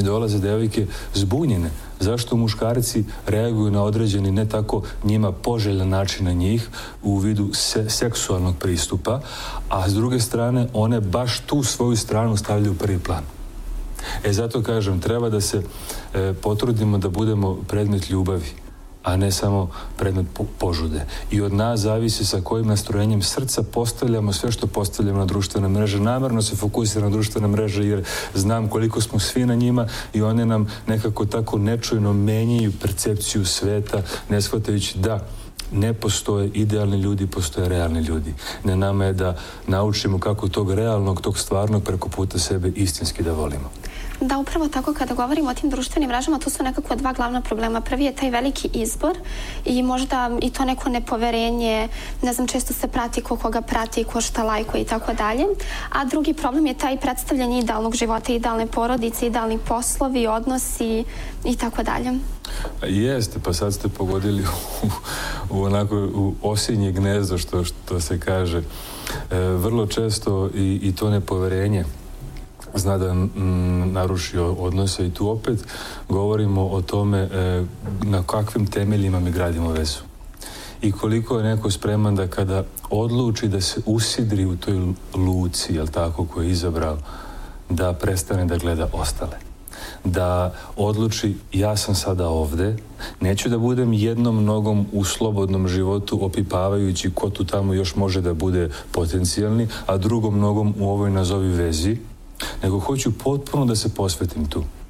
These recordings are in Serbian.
Dolaze devojke zbunjene. Zašto muškarci reaguju na određeni, ne tako njima poželjan način na njih u vidu seksualnog pristupa, a s druge strane one baš tu svoju stranu stavljaju u prvi plan. Zato kažem, treba da se potrudimo da budemo predmet ljubavi, a ne samo predmet požude. I od nas zavisi sa kojim nastrojenjem srca postavljamo sve što postavljamo na društvene mreže. Namjerno se fokusiram na društvene mreže jer znam koliko smo svi na njima i one nam nekako tako nečujno menjaju percepciju sveta, ne shvatajući da ne postoje idealni ljudi, postoje realni ljudi. Na nama je da naučimo kako tog realnog, tog stvarnog preko puta sebe istinski da volimo. Da, upravo tako, kada govorimo o tim društvenim mrežama, tu su nekako dva glavna problema. Prvi je taj veliki izbor i možda i to neko nepoverenje, ne znam, često se prati ko koga prati, ko šta lajkuje i tako dalje. A drugi problem je taj predstavljanje idealnog života, idealne porodice, idealni poslovi, odnosi i tako dalje. Jeste, pa sad ste pogodili u osinje gnezdo, što se kaže. Vrlo često i to nepoverenje zna da naruši odnose i tu opet govorimo o tome na kakvim temeljima mi gradimo vezu. I koliko je neko spreman da kada odluči da se usidri u toj luci, jel tako, koju je izabrao, da prestane da gleda ostale. Da odluči, ja sam sada ovde, neću da budem jednom nogom u slobodnom životu opipavajući ko tu tamo još može da bude potencijalni, a drugom nogom u ovoj nazovi vezi, nego hoću potpuno da se posvetim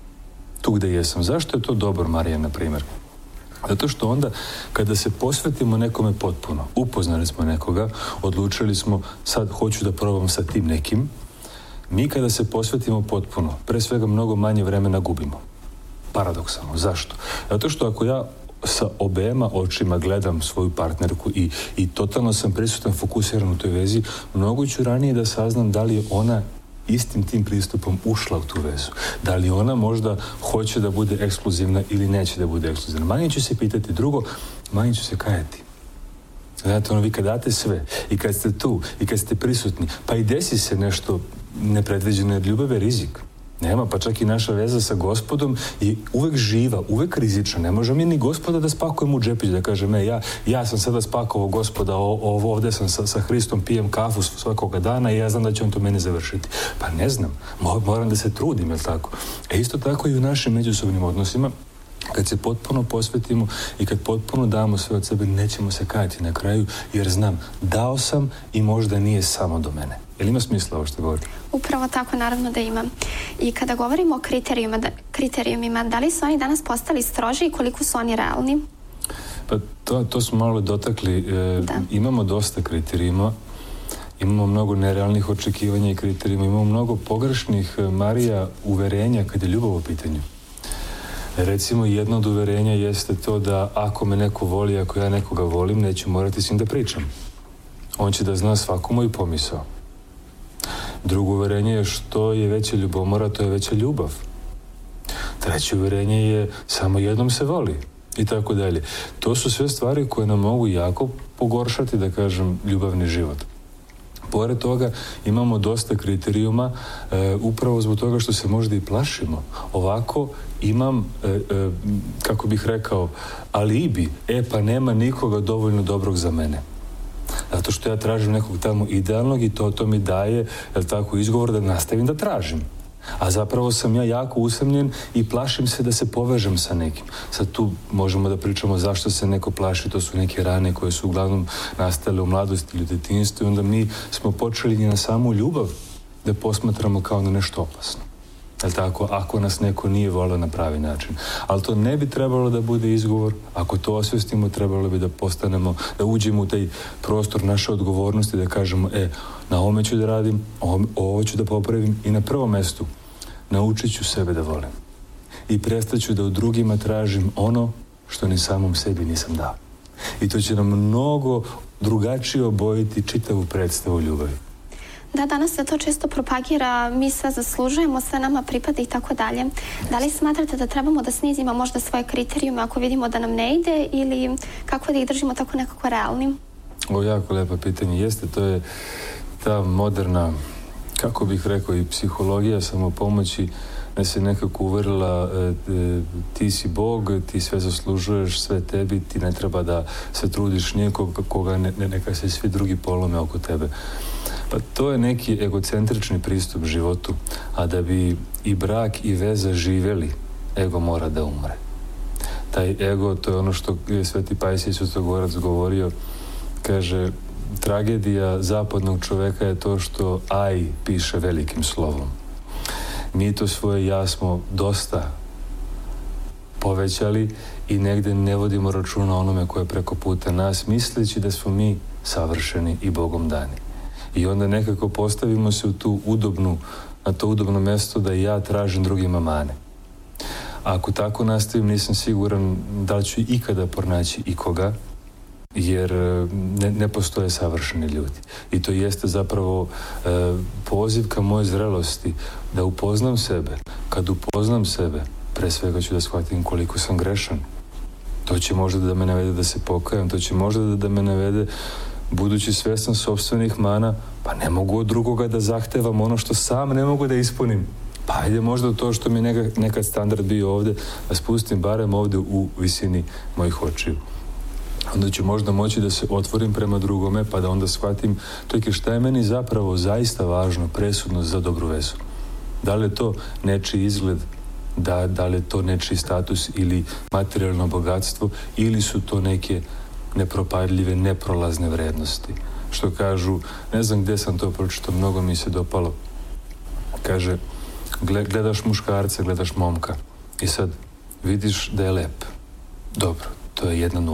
tu gde jesam. Zašto je to dobro, Marija, na primjer? Zato što onda, kada se posvetimo nekome potpuno, upoznali smo nekoga, odlučili smo, sad hoću da probam sa tim nekim, mi kada se posvetimo potpuno, pre svega mnogo manje vremena gubimo. Paradoksalno. Zašto? Zato što ako ja sa obema očima gledam svoju partnerku i totalno sam prisutan, fokusiran u toj vezi, mnogo ću ranije da saznam da li je ona istim tim pristupom ušla u tu vezu. Da li ona možda hoće da bude ekskluzivna ili neće da bude ekskluzivna. Manje ću se pitati. Drugo, manje ću se kajati. Znate, vi kad date sve i kad ste tu i kad ste prisutni, pa i desi se nešto nepredviđeno, jer ljubav je rizik. Nema, pa čak i naša veza sa Gospodom je uvek živa, uvek rizična. Ne možemo mi ni Gospoda da spakujemo u džepić, da kažem, ja sam sada spakovao Gospoda, ovde sam sa Hristom, pijem kafu svakoga dana i ja znam da će on to meni završiti. Pa ne znam, moram da se trudim, jel tako? Isto tako i u našim međusobnim odnosima, kad se potpuno posvetimo i kad potpuno damo sve od sebe, nećemo se kajati na kraju, jer znam, dao sam i možda nije samo do mene. Jel ima smisla ovo što govorim? Upravo tako, naravno da ima. I kada govorimo o kriterijumima, da li su oni danas postali stroži i koliko su oni realni? Pa to smo malo dotakli. Imamo dosta kriterijuma, imamo mnogo nerealnih očekivanja i kriterijuma, imamo mnogo pogrešnih, Marija, uverenja kad je ljubav u pitanju. Recimo, jedno od uverenja jeste to da ako me neko voli, ako ja nekoga volim, neću morati s njim da pričam. On će da zna svaku moju pomisao. Drugo uverenje je što je veća ljubomora, to je veća ljubav. Treće uverenje je samo jednom se voli i tako dalje. To su sve stvari koje nam mogu jako pogoršati, da kažem, ljubavni život. Pored toga imamo dosta kriterijuma upravo zbog toga što se možda i plašimo. Ovako imam, kako bih rekao, alibi, pa nema nikoga dovoljno dobrog za mene. Zato što ja tražim nekog tamo idealnog i to mi daje, tako, izgovor da nastavim da tražim. A zapravo sam ja jako usamljen i plašim se da se povežem sa nekim. Sad tu možemo da pričamo zašto se neko plaši, to su neke rane koje su uglavnom nastale u mladosti ili detinjstvu i onda mi smo počeli na samu ljubav da posmatramo kao na nešto opasno. Jel' tako? Ako nas neko nije voleo na pravi način. Ali to ne bi trebalo da bude izgovor. Ako to osvestimo, trebalo bi da postanemo, da uđemo u taj prostor naše odgovornosti, da kažemo, na ovome ću da radim, ovo ću da popravim i na prvom mestu naučit ću sebe da volim. I prestaću da u drugima tražim ono što ni samom sebi nisam dao. I to će nam mnogo drugačije obojiti čitavu predstavu ljubavi. Da, danas se to često propagira, mi sve zaslužujemo, sve nama pripada i tako dalje. Da li smatrate da trebamo da snizimo možda svoje kriterijume ako vidimo da nam ne ide ili kako da ih držimo tako nekako realnim? Ovo je jako lepo pitanje. Jeste, to je ta moderna, kako bih rekao, i psihologija samopomoći, nas je nekako uverila ti si Bog, ti sve zaslužuješ, sve tebi, ti ne treba da se trudiš koga neka se svi drugi polome oko tebe. Pa to je neki egocentrični pristup životu, a da bi i brak i veza živjeli, ego mora da umre. Taj ego, to je ono što je Sveti Pajsije Svetogorac govorio, kaže, tragedija zapadnog čoveka je to što aj piše velikim slovom. Mi to svoje ja smo dosta povećali i negdje ne vodimo računa onome koje je preko puta nas, misleći da smo mi savršeni i Bogom dani. I onda nekako postavimo se na to udobno mjesto da ja tražim drugima mane. Ako tako nastavim, nisam siguran da li ću ikada pronaći ikoga, jer ne postoje savršeni ljudi. I to jeste zapravo poziv ka moje zrelosti, da upoznam sebe. Kad upoznam sebe, pre svega ću da shvatim koliko sam grešan. To će možda da me navede da se pokajam, to će možda da me navede, budući svjestan sopstvenih mana, pa ne mogu od drugoga da zahtevam ono što sam ne mogu da ispunim. Pa ajde možda to što mi je nekad standard bio ovdje, da spustim barem ovdje u visini mojih očiju. Onda ću možda moći da se otvorim prema drugome, pa da onda shvatim šta je meni zapravo zaista važno, presudno za dobru vezu. Da li je to nečiji izgled, da li je to nečiji status ili materijalno bogatstvo, ili su to neke nepropadljive, neprolazne vrednosti. Što kažu, ne znam gdje sam to pročitao, mnogo mi se dopalo. Kaže, gledaš muškarca, gledaš momka i sad vidiš da je lep. Dobro, to je 1-0.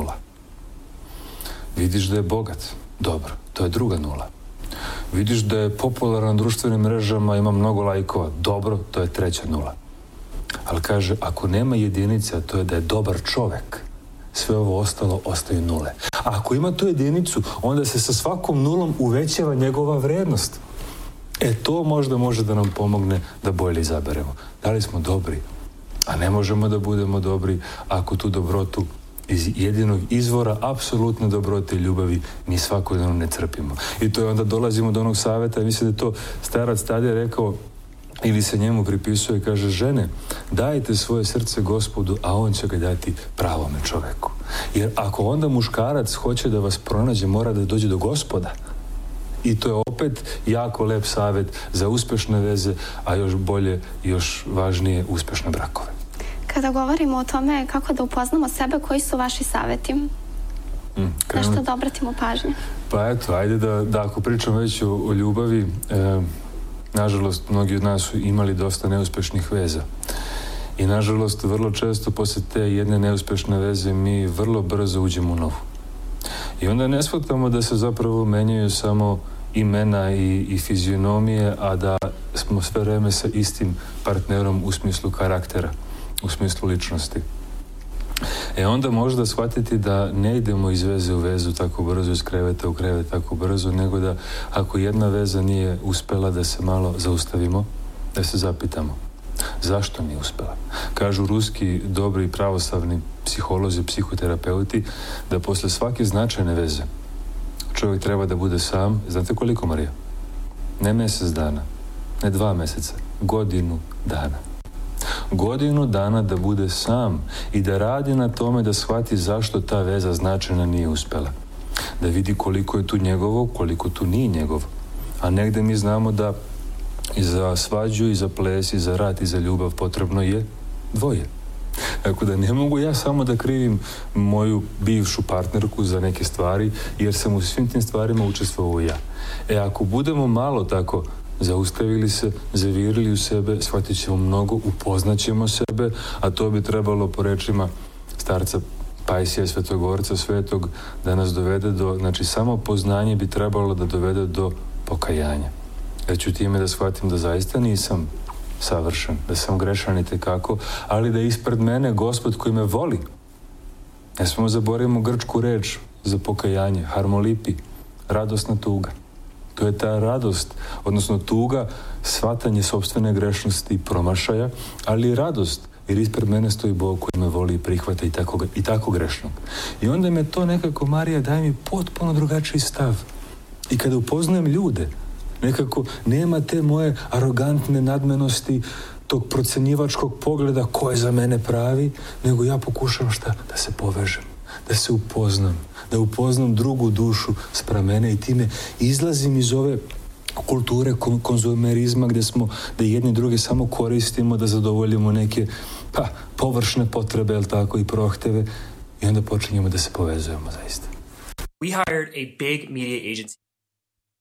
Vidiš da je bogat. Dobro, to je 2-0. Vidiš da je popularan na društvenim mrežama, ima mnogo lajkova. Dobro, to je 3-0. Ali kaže, ako nema jedinice, a to je da je dobar čovek, sve ovo ostalo ostaju nule. A ako ima tu jedinicu, onda se sa svakom nulom uvećava njegova vrednost. To možda može da nam pomogne da bolje izaberemo. Da li smo dobri? A ne možemo da budemo dobri ako tu dobrotu iz jedinog izvora apsolutne dobrote i ljubavi mi svakodnevno ne crpimo. I to je onda dolazimo do onog savjeta, mislim da je to starac Tadija rekao, ili se njemu pripisuje, kaže, žene, dajte svoje srce Gospodu, a on će ga dati pravome čoveku. Jer ako onda muškarac hoće da vas pronađe, mora da dođe do Gospoda. I to je opet jako lep savjet za uspješne veze, a još bolje, još važnije, uspješne brakove. Kada govorimo o tome kako da upoznamo sebe, koji su vaši savjeti? Na što da obratimo pažnju? Pa eto, ajde da ako pričamo već o ljubavi, nažalost, mnogi od nas su imali dosta neuspješnih veza. I nažalost, vrlo često poslije te jedne neuspješne veze mi vrlo brzo uđemo u novu. I onda ne shvatamo da se zapravo menjaju samo imena i fizionomije, a da smo sve vreme sa istim partnerom u smislu karaktera, u smislu ličnosti. Onda možda shvatiti da ne idemo iz veze u vezu tako brzo, iz kreveta u krevet tako brzo, nego da ako jedna veza nije uspela, da se malo zaustavimo, da se zapitamo zašto nije uspela. Kažu ruski dobri pravoslavni psiholozi, psihoterapeuti, da posle svake značajne veze čovjek treba da bude sam, znate koliko, Marija? Ne mjesec dana, ne 2 mjeseca, godinu dana. Godinu dana da bude sam i da radi na tome da shvati zašto ta veza značajna nije uspjela. Da vidi koliko je tu njegovo, koliko tu nije njegovo. A negdje mi znamo da i za svađu, i za ples, i za rat, i za ljubav potrebno je 2. Tako da ne mogu ja samo da krivim moju bivšu partnerku za neke stvari, jer sam u svim tim stvarima učestvovao ja. Ako budemo malo tako zaustavili se, zavirili u sebe, shvatit ćemo mnogo, upoznat ćemo sebe, a to bi trebalo po rečima starca Pajsija Svetogorca Svetog da nas dovede do, znači samo poznanje bi trebalo da dovede do pokajanja. Ja ću time da shvatim da zaista nisam savršen, da sam grešan itekako, ali da je ispred mene Gospod koji me voli. Ne smemo zaboravimo grčku reč za pokajanje, harmolipi, radosna tuga. To je ta radost, odnosno tuga, shvatanje sopstvene grešnosti i promašaja, ali i radost, jer ispred mene stoji Bog koji me voli i prihvata i tako grešnog. I onda me to nekako, Marija, daje mi potpuno drugačiji stav. I kada upoznajem ljude, nekako nema te moje arogantne nadmenosti, tog procenjivačkog pogleda ko je za mene pravi, nego ja pokušavam da se povežem, da se upoznam, da upoznam drugu dušu spram mene i time izlazim iz ove kulture konzumerizma gde jedni drugi samo koristimo da zadovoljimo neke površne potrebe, jel tako, i prohteve, i onda počinjemo da se povezujemo zaista. We hired a big media agency